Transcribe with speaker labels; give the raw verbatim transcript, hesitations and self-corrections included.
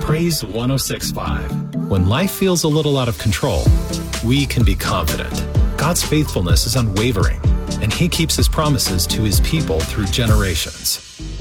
Speaker 1: Praise one oh six point five. When life feels a little out of control, we can be confident. God's faithfulness is unwavering, and He keeps His promises to His people through generations.